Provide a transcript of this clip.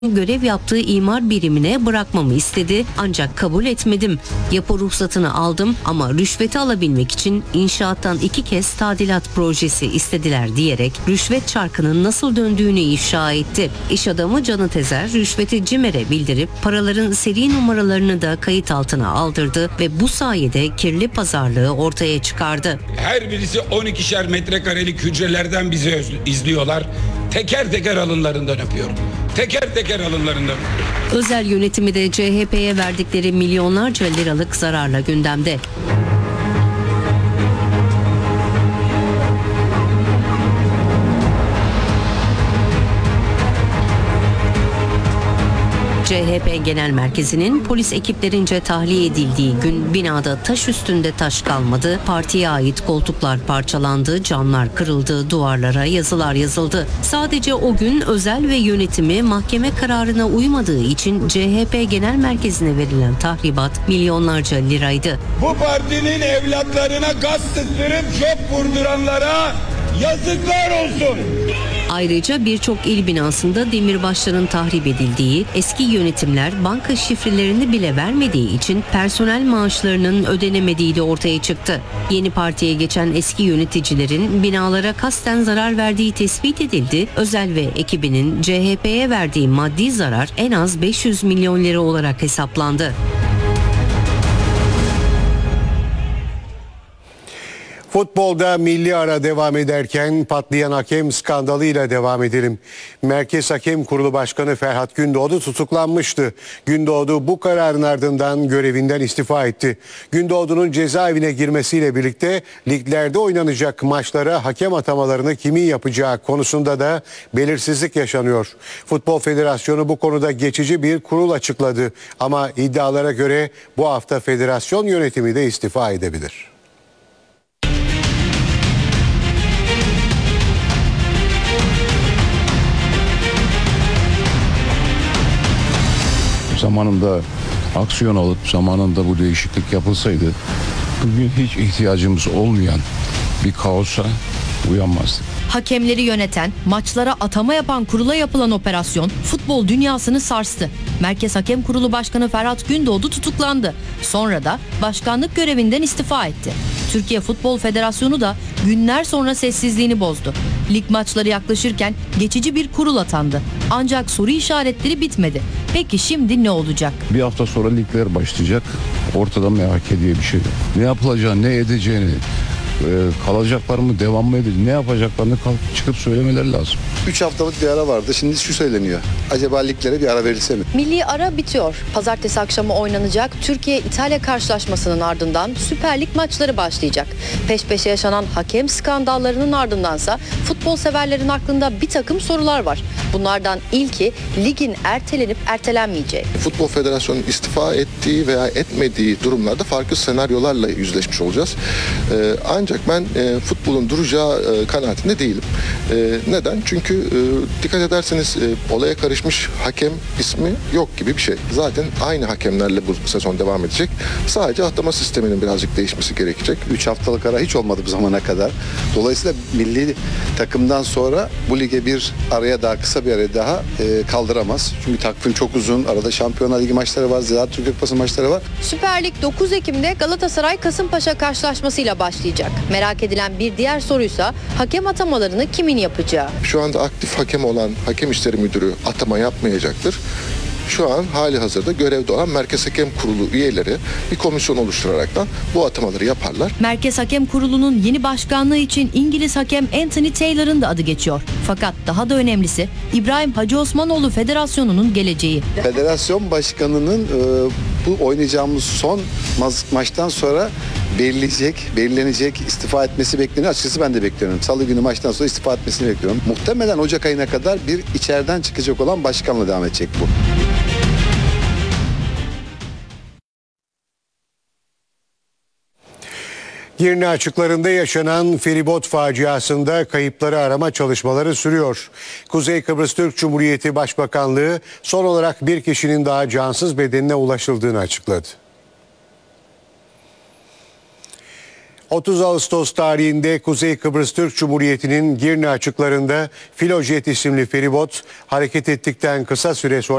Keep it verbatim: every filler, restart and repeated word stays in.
görev yaptığı imar birimine bırakmamı istedi ancak kabul etmedim. Yapı ruhsatını aldım ama rüşveti alabilmek için inşaattan iki kez tadilat projesi istediler diyerek rüşvet çarkının nasıl döndüğünü ifşa etti. İş adamı Canı Tezer rüşveti CİMER'e bildirip paraların seri numaralarını da kayıt altına aldırdı ve bu sayede kirli pazarlığı ortaya çıkardı. Her birisi on ikişer metrekarelik hücrelerden bizi izliyorlar. Teker teker alınlarından öpüyorum. Teker teker alınlarından. Özel yönetimi de C H P'ye verdikleri milyonlarca liralık zararla gündemde. C H P Genel Merkezi'nin polis ekiplerince tahliye edildiği gün binada taş üstünde taş kalmadı, partiye ait koltuklar parçalandı, camlar kırıldı, duvarlara yazılar yazıldı. Sadece o gün özel ve yönetimi mahkeme kararına uymadığı için C H P Genel Merkezi'ne verilen tahribat milyonlarca liraydı. Bu partinin evlatlarına gaz sıktırıp çöp vurduranlara yazıklar olsun. Ayrıca birçok il binasında demirbaşların tahrip edildiği, eski yönetimler banka şifrelerini bile vermediği için personel maaşlarının ödenemediği de ortaya çıktı. Yeni partiye geçen eski yöneticilerin binalara kasten zarar verdiği tespit edildi. Özel ve ekibinin C H P'ye verdiği maddi zarar en az beş yüz milyon lira olarak hesaplandı. Futbolda milli ara devam ederken patlayan hakem skandalıyla devam edelim. Merkez Hakem Kurulu Başkanı Ferhat Gündoğdu tutuklanmıştı. Gündoğdu bu kararın ardından görevinden istifa etti. Gündoğdu'nun cezaevine girmesiyle birlikte liglerde oynanacak maçlara hakem atamalarını kimin yapacağı konusunda da belirsizlik yaşanıyor. Futbol Federasyonu bu konuda geçici bir kurul açıkladı. Ama iddialara göre bu hafta federasyon yönetimi de istifa edebilir. Zamanında aksiyon alıp zamanında bu değişiklik yapılsaydı bugün hiç ihtiyacımız olmayan bir kaosa uyanmazdık. Hakemleri yöneten, maçlara atama yapan kurula yapılan operasyon futbol dünyasını sarstı. Merkez Hakem Kurulu Başkanı Ferhat Gündoğdu tutuklandı. Sonra da başkanlık görevinden istifa etti. Türkiye Futbol Federasyonu da günler sonra sessizliğini bozdu. Lig maçları yaklaşırken geçici bir kurul atandı. Ancak soru işaretleri bitmedi. Peki şimdi ne olacak? Bir hafta sonra ligler başlayacak. Ortada M H K diye bir şey yok. Ne yapılacağını, ne edeceğini, kalacaklar mı, devam mı edecek, ne yapacaklarını kalkıp çıkıp söylemeleri lazım. üç haftalık bir ara vardı. Şimdi şu söyleniyor. Acaba liglere bir ara verilse mi? Milli ara bitiyor. Pazartesi akşamı oynanacak Türkiye-İtalya karşılaşmasının ardından Süper Lig maçları başlayacak. Peş peşe yaşanan hakem skandallarının ardındansa futbol severlerin aklında bir takım sorular var. Bunlardan ilki ligin ertelenip ertelenmeyeceği. Futbol Federasyonu'nun istifa ettiği veya etmediği durumlarda farklı senaryolarla yüzleşmiş olacağız. Ee, ancak ben e, futbolun duracağı e, kanaatinde değilim. E, neden? Çünkü e, dikkat ederseniz e, olaya karışmış hakem ismi yok gibi bir şey. Zaten aynı hakemlerle bu sezon devam edecek. Sadece atlama sisteminin birazcık değişmesi gerekecek. üç haftalık ara hiç olmadı bu zamana kadar. Dolayısıyla milli takımdan sonra bu lige bir araya daha kısa bir araya daha e, kaldıramaz. Çünkü takvim çok uzun. Arada Şampiyonlar Ligi maçları var. Ziraat Türkiye Kupası maçları var. Süper Lig dokuz Ekim'de Galatasaray Kasımpaşa karşılaşmasıyla başlayacak. Merak edilen bir diğer soruysa hakem atamalarını kimin yapacağı? Şu anda aktif hakem olan Hakem İşleri Müdürü atama yapmayacaktır. Şu an hali hazırda görevde olan Merkez Hakem Kurulu üyeleri bir komisyon oluşturaraktan bu atamaları yaparlar. Merkez Hakem Kurulu'nun yeni başkanlığı için İngiliz hakem Anthony Taylor'ın da adı geçiyor. Fakat daha da önemlisi İbrahim Hacı Osmanoğlu Federasyonu'nun geleceği. Federasyon başkanının e, bu oynayacağımız son ma- maçtan sonra belirleyecek, belirlenecek, istifa etmesi bekleniyor. Açıkçası ben de bekliyorum. Salı günü maçtan sonra istifa etmesini bekliyorum. Muhtemelen Ocak ayına kadar bir içeriden çıkacak olan başkanla devam edecek bu. Girne açıklarında yaşanan feribot faciasında kayıpları arama çalışmaları sürüyor. Kuzey Kıbrıs Türk Cumhuriyeti Başbakanlığı son olarak bir kişinin daha cansız bedenine ulaşıldığını açıkladı. otuz Ağustos tarihinde Kuzey Kıbrıs Türk Cumhuriyeti'nin Girne açıklarında Filojet isimli feribot hareket ettikten kısa süre sonra